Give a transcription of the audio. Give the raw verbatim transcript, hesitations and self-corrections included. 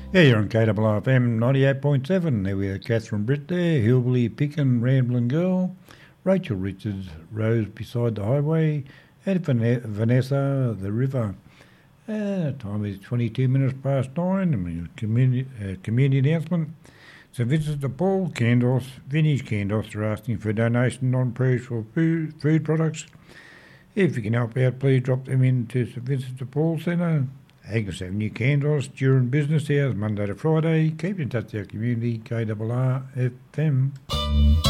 Yeah, you're on K R R F M ninety-eight point seven. There we are, Catherine Britt there, Hillbilly Pickin' Ramblin' Girl, Rachel Richards, Rose Beside the Highway, and Van- Vanessa the River. Uh, time is twenty-two minutes past nine. I mean, community, uh, community announcement. So Vincent de Paul, Candos, Vinnie's Candos are asking for donation non-perishable food, food products. If you can help out, please drop them into St Vincent de Paul Centre, Agnes Avenue, Candos, during business hours, Monday to Friday. Keep in touch with our community, K R R F M.